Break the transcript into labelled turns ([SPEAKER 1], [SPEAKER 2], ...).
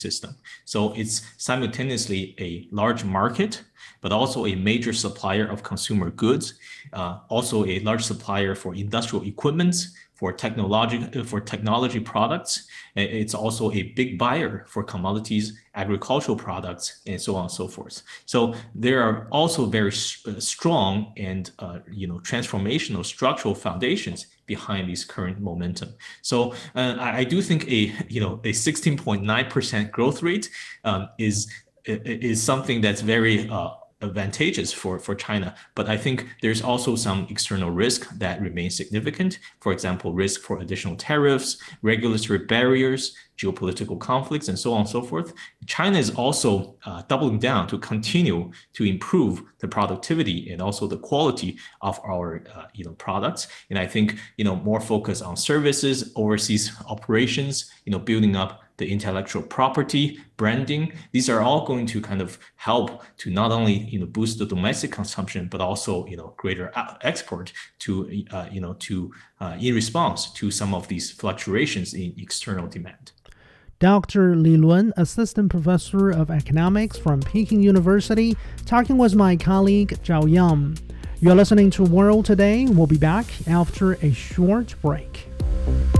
[SPEAKER 1] system. So it's simultaneously a large market, but also a major supplier of consumer goods, also a large supplier for industrial equipment, for technology products. It's also a big buyer for commodities, agricultural products, and so on and so forth. So there are also very strong and transformational structural foundations behind this current momentum. So I do think a 16.9% growth rate is something that's very advantageous for China. But I think there's also some external risk that remains significant. For example, risk for additional tariffs, regulatory barriers, geopolitical conflicts, and so on and so forth. China is also doubling down to continue to improve the productivity and also the quality of our products. And I think more focus on services, overseas operations, building up the intellectual property, branding. These are all going to kind of help to not only boost the domestic consumption, but also greater export to in response to some of these fluctuations in external demand.
[SPEAKER 2] Dr. Li Lun, Assistant Professor of Economics from Peking University, talking with my colleague Zhao Yang. You're listening to World Today. We'll be back after a short break.